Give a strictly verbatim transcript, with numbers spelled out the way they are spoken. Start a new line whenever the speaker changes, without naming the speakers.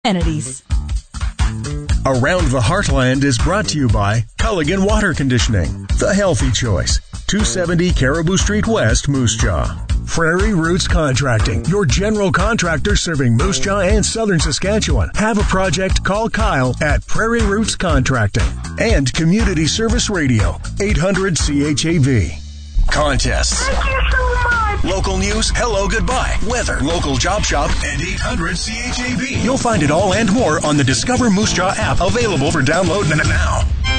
amenities.
Around the Heartland is brought to you by Culligan Water Conditioning, the healthy choice. two seventy Caribou Street West, Moose Jaw. Prairie Roots Contracting, your general contractor serving Moose Jaw and southern Saskatchewan. Have a project, call Kyle at Prairie Roots Contracting. And Community Service Radio, eight hundred C H A V. Contests.
Thank you so much.
Local news, hello, goodbye, weather, local job shop, and eight hundred C H A V. You'll find it all and more on the Discover Moose Jaw app, available for download now.